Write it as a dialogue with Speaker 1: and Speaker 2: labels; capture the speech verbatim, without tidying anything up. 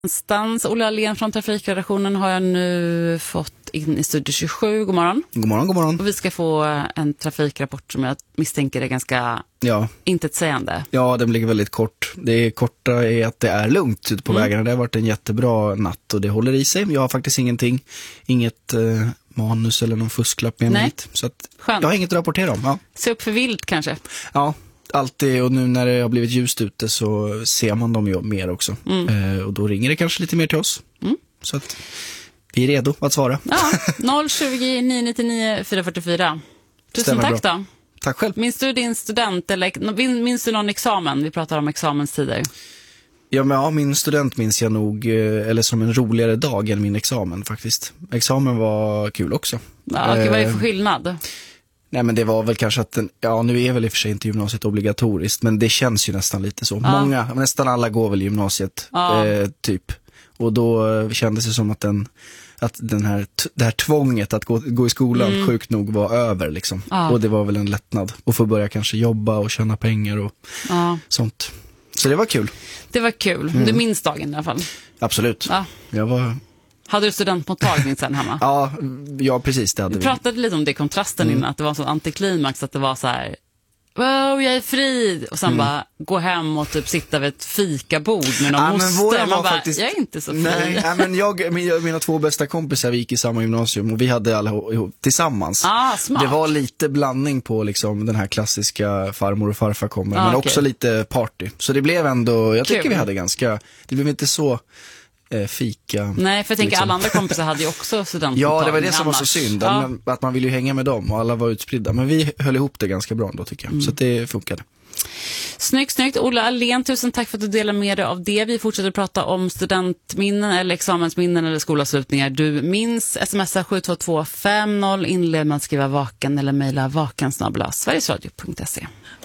Speaker 1: Stans Olle Ahlén från Trafikredaktionen har jag nu fått in i Studio tjugosju. God morgon.
Speaker 2: God morgon, god morgon.
Speaker 1: Och vi ska få en trafikrapport som jag misstänker är ganska
Speaker 2: ja.
Speaker 1: intetsägande.
Speaker 2: Ja, den blir väldigt kort. Det korta är att det är lugnt ute på mm. vägarna. Det har varit en jättebra natt och det håller i sig. Jag har faktiskt ingenting, inget eh, manus eller någon fusklapp med mig. Så att jag har inget att rapportera om. Ja.
Speaker 1: Se upp för vilt kanske.
Speaker 2: Ja. Alltid, och nu när det har blivit ljust ute så ser man dem ju mer också. Mm. Eh, och då ringer det kanske lite mer till oss. Mm. Så att vi är redo att svara.
Speaker 1: Ja, noll tjugo nio nittionio fyra fyrtiofyra. Tusen
Speaker 2: Stämmer
Speaker 1: tack
Speaker 2: bra.
Speaker 1: då.
Speaker 2: Tack själv.
Speaker 1: Minns du din student, eller minns du någon examen? Vi pratar om examenstider.
Speaker 2: Ja, men ja, min student minns jag nog, eller som en roligare dag än min examen faktiskt. Examen var kul också.
Speaker 1: Ja, okej, vad är det för skillnad?
Speaker 2: Nej, men det var väl kanske att den, ja, nu är väl i och för sig inte gymnasiet obligatoriskt, men det känns ju nästan lite så. Ja. Många, nästan alla går väl i gymnasiet, ja. eh, typ. Och då kändes det som att den, att den här, det här tvånget att gå, gå i skolan mm. sjukt nog var över liksom. Ja. Och det var väl en lättnad att få börja kanske jobba och tjäna pengar och ja. sånt. Så det var kul.
Speaker 1: Det var kul. Mm. Du minns dagen i alla fall.
Speaker 2: Absolut. Ja. Jag var...
Speaker 1: Hade du studentmottagning sen hemma?
Speaker 2: ja, ja, precis. Det hade
Speaker 1: vi
Speaker 2: vi.
Speaker 1: pratade lite om det, kontrasten mm. innan, att det var en sån antiklimax, att det var så här, wow, jag är fri. Och sen mm. bara gå hem och typ sitta vid ett fikabord med någon ja, moster. Man bara, faktiskt... jag är inte så fri.
Speaker 2: Nej, ja, men jag, mina två bästa kompisar, vi gick i samma gymnasium och vi hade alla ihop tillsammans.
Speaker 1: Ah, smart.
Speaker 2: Det var lite blandning på liksom den här klassiska farmor och farfar kommer, ah, men okay. också lite party. Så det blev ändå, jag tycker Kul. vi hade ganska, det blev inte så... fika.
Speaker 1: Nej, för jag tänker liksom. Alla andra kompisar hade ju också studentmottagning.
Speaker 2: Ja, det var det som
Speaker 1: annars.
Speaker 2: var så synd.
Speaker 1: Ja.
Speaker 2: Att man ville ju hänga med dem och alla var utspridda. Men vi höll ihop det ganska bra då, tycker jag. Mm. Så det funkade.
Speaker 1: Snyggt, snyggt. Olle Ahlén, tusen tack för att du delar med dig av det. Vi fortsätter att prata om studentminnen eller examensminnen eller skolavslutningar. Du minns smsa sju två två fem noll, inled med att skriva vaken eller mejla vaken snabel-a sverigesradio punkt se.